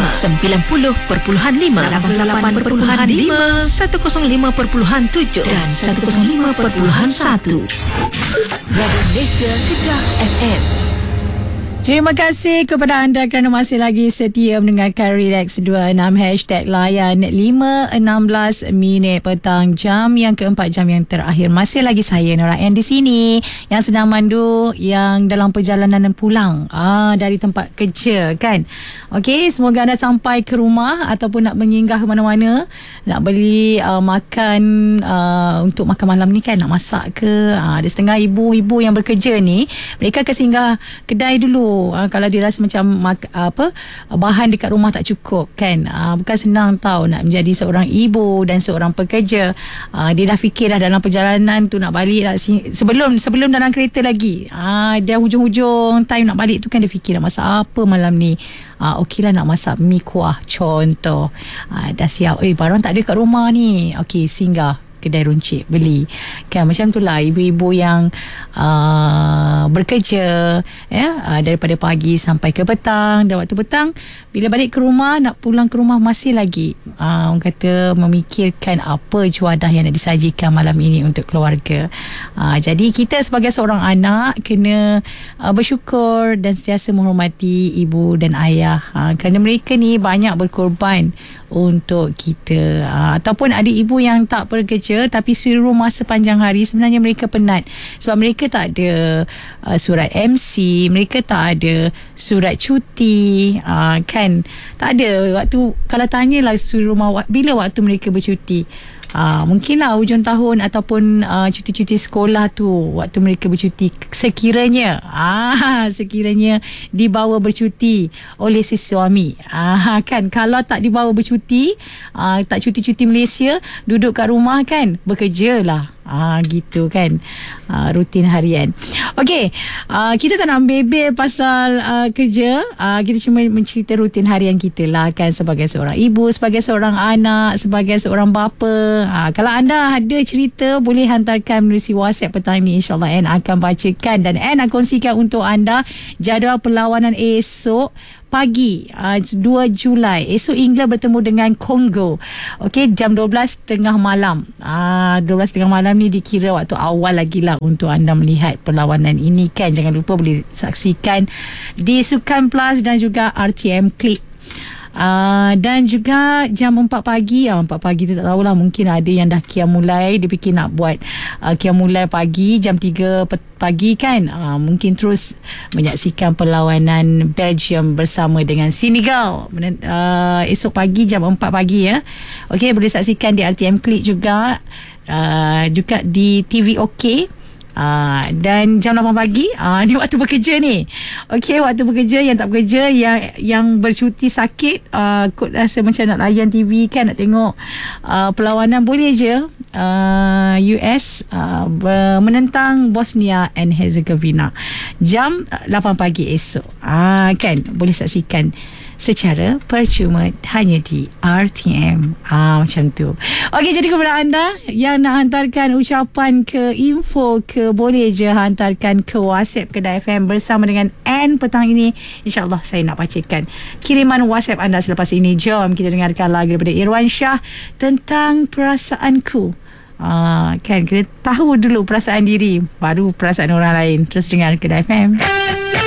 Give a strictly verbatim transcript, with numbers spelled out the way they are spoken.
lima, sembilan puluh perpuluhan lima, lapan puluh lapan perpuluhan lima, seratus lima perpuluhan tujuh dan seratus lima perpuluhan satu. Radio Malaysia Kedah F M. Terima kasih kepada anda kerana masih lagi setia mendengarkan Relax dua puluh enam hashtag layan lima enam belas minit petang, jam yang keempat, jam yang terakhir. Masih lagi saya Nora Ann di sini yang sedang mandu yang dalam perjalanan dan pulang ah, dari tempat kerja kan. Okey, semoga anda sampai ke rumah ataupun nak menyinggah ke mana-mana, nak beli uh, makan uh, untuk makan malam ni kan, nak masak ke. Ah, ada setengah ibu-ibu yang bekerja ni, mereka akan singgah kedai dulu. Uh, kalau dia rasa macam mak, apa bahan dekat rumah tak cukup kan. Uh, bukan senang tau nak menjadi seorang ibu dan seorang pekerja. Uh, dia dah fikir dah dalam perjalanan tu nak balik nak sing- sebelum sebelum dalam kereta lagi. Uh, dia hujung-hujung time nak balik tu kan, dia fikir nak masak apa malam ni. Uh, okey lah nak masak mi kuah contoh. Uh, dah siap. Eh, barang tak ada kat rumah ni. Okey, singgah kedai runcit beli kan. Macam tu lah ibu-ibu yang uh, bekerja ya, uh, daripada pagi sampai ke petang, dan waktu petang bila balik ke rumah, nak pulang ke rumah masih lagi uh, orang kata memikirkan apa juadah yang nak disajikan malam ini untuk keluarga. Uh, jadi kita sebagai seorang anak kena uh, bersyukur dan sentiasa menghormati ibu dan ayah uh, kerana mereka ni banyak berkorban untuk kita. uh, ataupun ada ibu yang tak bekerja tapi suruh rumah sepanjang hari, sebenarnya mereka penat sebab mereka tak ada uh, surat M C, mereka tak ada surat cuti uh, kan, tak ada waktu. Kalau tanyalah suruh rumah bila waktu mereka bercuti, Uh, mungkinlah hujung tahun ataupun uh, cuti-cuti sekolah tu waktu mereka bercuti, sekiranya ah sekiranya dibawa bercuti oleh si suami ah kan. Kalau tak dibawa bercuti, uh, tak cuti-cuti Malaysia, duduk kat rumah kan, bekerjalah. Ah gitu kan, ah, rutin harian. Okey, ah, kita tak nak bebel pasal ah, kerja. Ah, kita cuma mencerita rutin harian kita lah kan, sebagai seorang ibu, sebagai seorang anak, sebagai seorang bapa. Ah, kalau anda ada cerita, boleh hantarkan melalui WhatsApp petang ni. InsyaAllah Ann akan bacakan dan Ann akan kongsikan untuk anda jadual perlawanan esok pagi uh, dua Julai. Esok England bertemu dengan Kongo. Okey, jam dua belas tengah malam. Ah, dua belas tengah malam ni dikira waktu awal lagi lah untuk anda melihat perlawanan ini kan. Jangan lupa boleh saksikan di Sukan Plus dan juga R T M Click. Uh, dan juga jam empat pagi, uh, empat pagi tu tak tahulah, mungkin ada yang dah Qiyamulai, dia fikir nak buat uh, Qiyamulai pagi jam tiga pagi kan. Uh, mungkin terus menyaksikan perlawanan Belgium bersama dengan Senegal uh, esok pagi jam empat pagi ya. Okey, boleh saksikan di R T M Click juga, uh, juga di T V OK. Uh, dan jam lapan pagi uh, ni waktu bekerja ni. Okey, waktu bekerja, yang tak bekerja, yang yang bercuti sakit, uh, kot rasa macam nak layan T V kan, nak tengok uh, perlawanan, boleh je. uh, U S uh, menentang Bosnia and Herzegovina jam lapan pagi esok uh, kan, boleh saksikan secara percuma hanya di R T M. Ah, macam tu. Okey, jadi kepada anda yang nak hantarkan ucapan ke, info ke, boleh je hantarkan ke WhatsApp Kedah F M bersama dengan Ann petang ini. InsyaAllah saya nak bacakan kiriman WhatsApp anda selepas ini. Jom kita dengarkan lagu daripada Irwan Shah, Tentang Perasaanku. Ah, kan, kena tahu dulu perasaan diri, baru perasaan orang lain. Terus dengar Kedah F M.